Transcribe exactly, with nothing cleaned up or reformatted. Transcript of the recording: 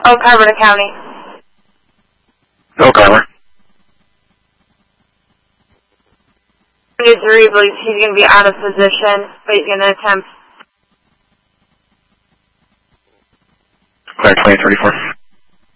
Oak Harbor to County. Oak Harbor. three believes he's going to be out of position, but he's going to attempt. Clear twenty thirty-four.